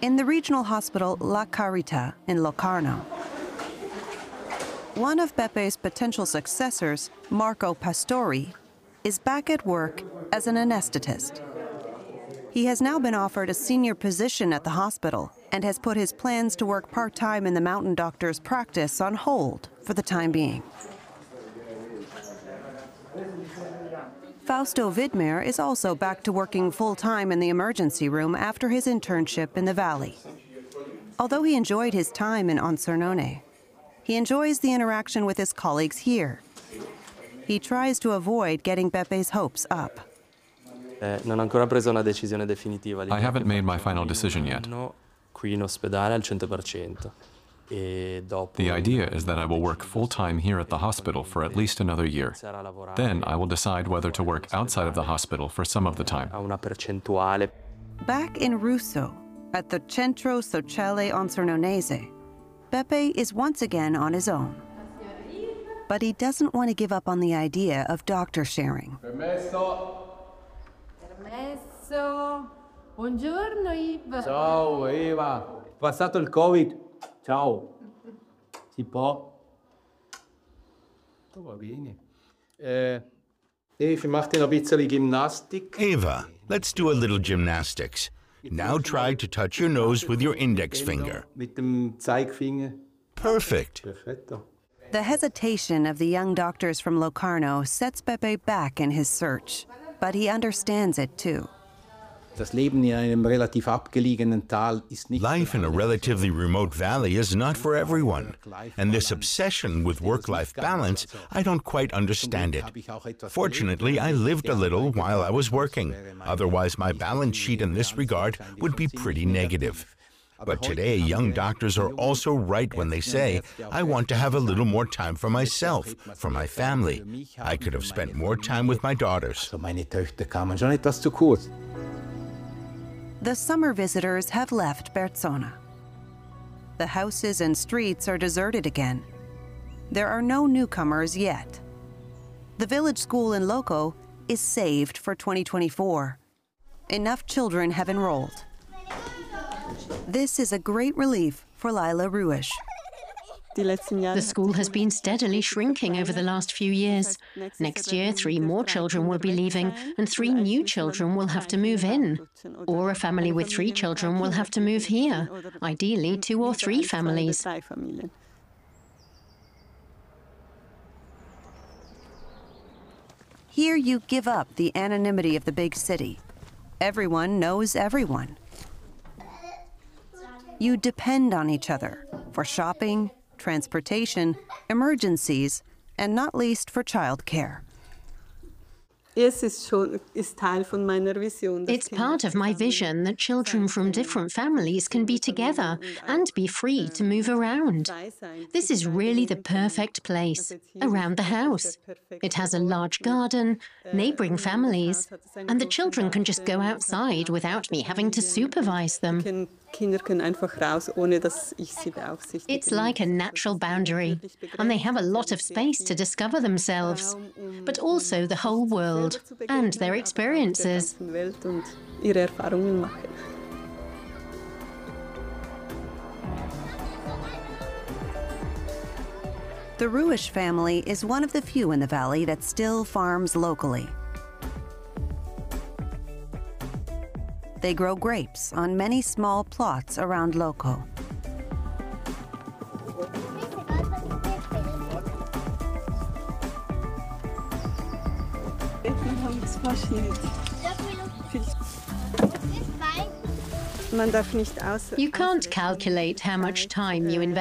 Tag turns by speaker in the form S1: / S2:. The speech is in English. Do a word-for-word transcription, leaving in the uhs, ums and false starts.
S1: in the regional hospital La Carita in Locarno. One of Bepe's potential successors, Marco Pastori, is back at work as an anesthetist. He has now been offered a senior position at the hospital and has put his plans to work part-time in the mountain doctor's practice on hold for the time being. Fausto Vidmer is also back to working full-time in the emergency room after his internship in the valley. Although he enjoyed his time in Onsernone, he enjoys the interaction with his colleagues here. He tries to avoid getting Bepe's hopes up.
S2: I haven't made my final decision yet. The idea is that I will work full-time here at the hospital for at least another year. Then I will decide whether to work outside of the hospital for some of the time.
S1: Back in Russo, at the Centro Sociale Onsernonese, Beppe is once again on his own. But he doesn't want to give up on the idea of doctor sharing.
S3: Permesso. Permesso. Buongiorno, Iva. Ciao, Eva. Passato il Covid. Ciao. Si può? Va bene. Eh, Eva, macht ein bisschen Gymnastik.
S4: Eva, let's do a little gymnastics. Now try to touch your nose with your index finger.
S3: Mit dem Zeigefinger.
S4: Perfect.
S3: Perfetto.
S1: The hesitation of the young doctors from Locarno sets Beppe back in his search, but he understands it too.
S4: Life in a relatively remote valley is not for everyone, and this obsession with work-life balance, I don't quite understand it. Fortunately, I lived a little while I was working. Otherwise, my balance sheet in this regard would be pretty negative. But today, young doctors are also right when they say, I want to have a little more time for myself, for my family. I could have spent more time with my daughters.
S1: The summer visitors have left Berzona. The houses and streets are deserted again. There are no newcomers yet. The village school in Loco is saved for twenty twenty-four. Enough children have enrolled. This is a great relief for Lila Ruish.
S5: The school has been steadily shrinking over the last few years. Next year, three more children will be leaving, and three new children will have to move in. Or a family with three children will have to move here. Ideally, two or three families.
S1: Here you give up the anonymity of the big city. Everyone knows everyone. You depend on each other for shopping, transportation, emergencies, and not least for childcare.
S5: It's part of my vision that children from different families can be together and be free to move around. This is really the perfect place, around the house. It has a large garden, neighboring families, and the children can just go outside without me having to supervise them. It's like a natural boundary, and they have a lot of space to discover themselves, but also the whole world and their experiences.
S1: The Ruish family is one of the few in the valley that still farms locally. They grow grapes on many small plots around Loco.
S5: You can't calculate how much time you invest